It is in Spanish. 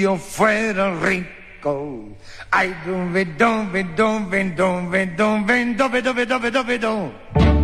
yo fuera rico. Ay, dum, be, dum, be, dum, be, dum, be, dum, be, dum, be, dum, be, dum, be, dum, be, dum.